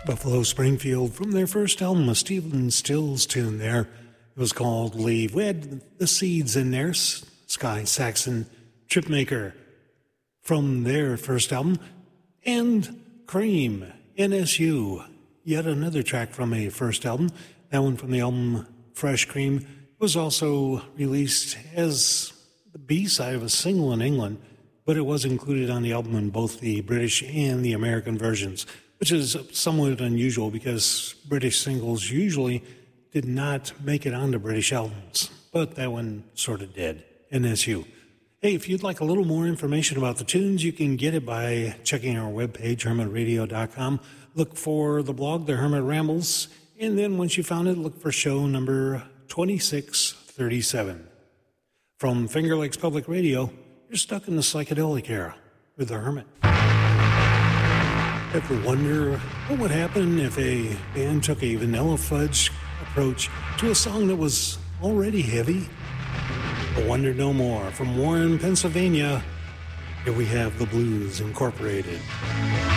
Buffalo Springfield from their first album, a Stephen Stills tune there. It was called Leave. We had the Seeds in there, Sky Saxon, Tripmaker from their first album, and Cream, NSU, yet another track from a first album. That one from the album Fresh Cream was also released as the B-side of a single in England, but it was included on the album in both the British and the American versions, which is somewhat unusual because British singles usually did not make it onto British albums, but that one sort of did, NSU. Hey, if you'd like a little more information about the tunes, you can get it by checking our webpage, hermitradio.com. Look for the blog, The Hermit Rambles, and then once you found it, look for show number 2637. From Finger Lakes Public Radio, you're stuck in the psychedelic era with The Hermit. Ever wonder what would happen if a band took a Vanilla Fudge approach to a song that was already heavy? But wonder no more. From Warren, Pennsylvania, here we have the Blues Incorporated.